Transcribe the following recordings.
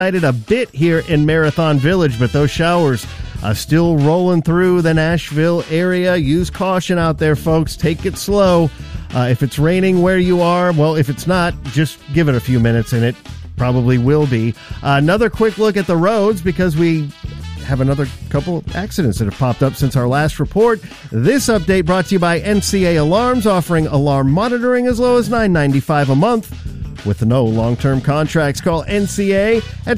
A bit here in Marathon Village, but those showers still rolling through the Nashville area. Use caution out there, folks. Take it slow. If it's raining where you are, well, if it's not, just give it a few minutes, and it probably will be. Another quick look at the roads, because we have another couple accidents that have popped up since our last report. This update brought to you by NCA Alarms, offering alarm monitoring as low as $9.95 a month. With no long-term contracts, call NCA at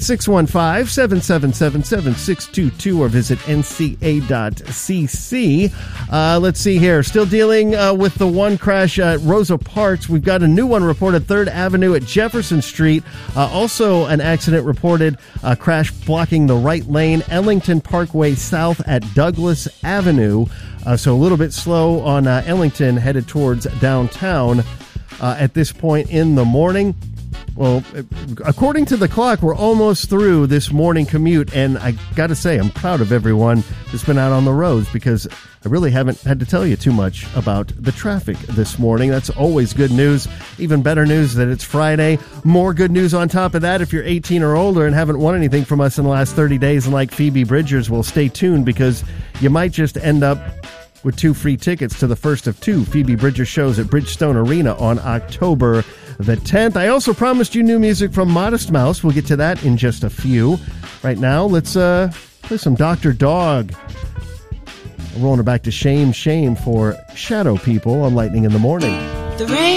615-777-7622 or visit nca.cc. Let's see here. Still dealing with the one crash at Rosa Parks. We've got a new one reported 3rd Avenue at Jefferson Street. Also an accident reported, crash blocking the right lane, Ellington Parkway South at Douglas Avenue. So a little bit slow on Ellington headed towards downtown. At this point in the morning. Well, according to the clock, we're almost through this morning commute, and I got to say, I'm proud of everyone that's been out on the roads, because I really haven't had to tell you too much about the traffic this morning. That's always good news. Even better news that it's Friday. More good news on top of that. If you're 18 or older and haven't won anything from us in the last 30 days, and like Phoebe Bridgers, well, stay tuned, because you might just end up with 2 free tickets to the first of 2 Phoebe Bridgers shows at Bridgestone Arena on October the 10th. I also promised you new music from Modest Mouse. We'll get to that in just a few. Right now, let's play some Dr. Dog. Rolling it back to Shame for Shadow People on Lightning in the Morning. The rain